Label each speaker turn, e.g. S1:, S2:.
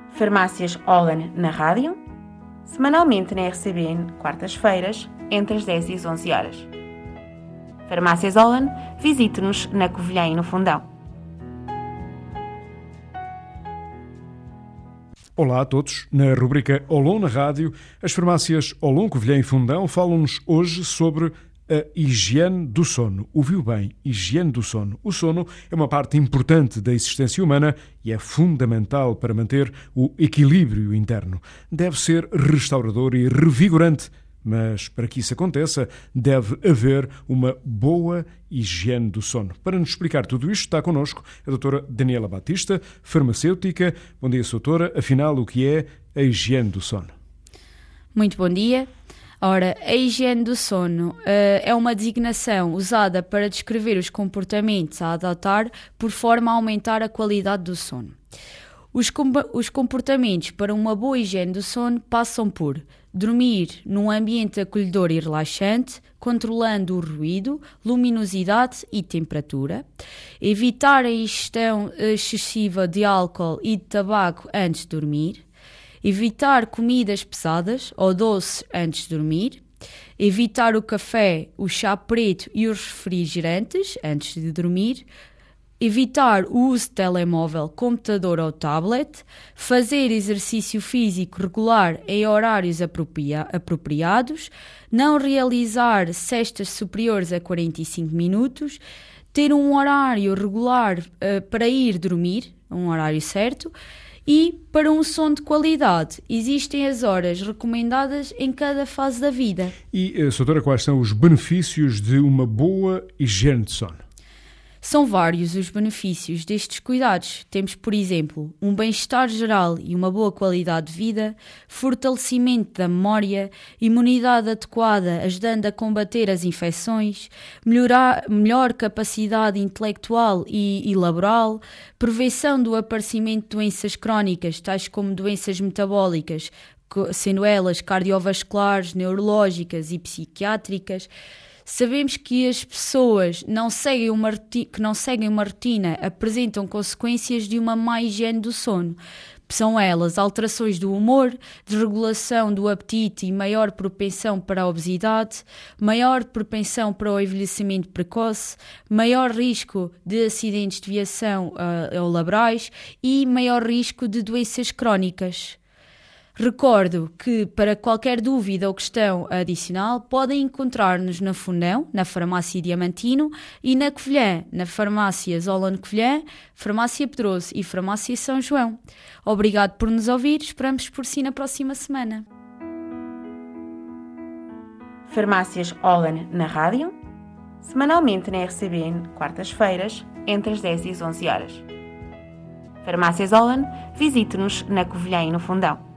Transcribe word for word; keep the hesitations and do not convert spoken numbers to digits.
S1: Farmácias Holland na rádio, semanalmente na R C B N, quartas-feiras, entre as dez e as onze horas. Farmácias Holland, visite-nos na Covilhã e no Fundão.
S2: Olá a todos. Na rubrica Olon na rádio, as farmácias Olon, Covilhã e Fundão falam-nos hoje sobre a higiene do sono. Ouviu bem, higiene do sono. O sono é uma parte importante da existência humana e é fundamental para manter o equilíbrio interno. Deve ser restaurador e revigorante, mas para que isso aconteça, deve haver uma boa higiene do sono. Para nos explicar tudo isto, está connosco a doutora Daniela Batista, farmacêutica. Bom dia, doutora. Afinal, o que é a higiene do sono?
S3: Muito bom dia. Ora, a higiene do sono uh, é uma designação usada para descrever os comportamentos a adotar por forma a aumentar a qualidade do sono. Os, com- os comportamentos para uma boa higiene do sono passam por dormir num ambiente acolhedor e relaxante, controlando o ruído, luminosidade e temperatura, evitar a ingestão excessiva de álcool e de tabaco antes de dormir, evitar comidas pesadas ou doces antes de dormir, evitar o café, o chá preto e os refrigerantes antes de dormir, evitar o uso de telemóvel, computador ou tablet, fazer exercício físico regular em horários apropria- apropriados, não realizar cestas superiores a quarenta e cinco minutos, ter um horário regular uh, para ir dormir, um horário certo. E, para um sono de qualidade, existem as horas recomendadas em cada fase da vida.
S2: E, doutora, quais são os benefícios de uma boa higiene de sono?
S3: São vários os benefícios destes cuidados. Temos, por exemplo, um bem-estar geral e uma boa qualidade de vida, fortalecimento da memória, imunidade adequada ajudando a combater as infecções, melhorar, melhor capacidade intelectual e, e laboral, prevenção do aparecimento de doenças crónicas, tais como doenças metabólicas, sendo elas cardiovasculares, neurológicas e psiquiátricas. Sabemos que as pessoas não seguem uma, que não seguem uma rotina apresentam consequências de uma má higiene do sono. São elas alterações do humor, desregulação do apetite e maior propensão para a obesidade, maior propensão para o envelhecimento precoce, maior risco de acidentes de viação uh, ou laborais e maior risco de doenças crónicas. Recordo que, para qualquer dúvida ou questão adicional, podem encontrar-nos na Fundão, na Farmácia Diamantino, e na Covilhã, na Farmácias Holland Covilhã, Farmácia Pedroso e Farmácia São João. Obrigado por nos ouvir, esperamos por si na próxima semana.
S1: Farmácias Holland na rádio, semanalmente na R C B N, quartas-feiras, entre as dez e as onze horas. Farmácias Holland, visite-nos na Covilhã e no Fundão.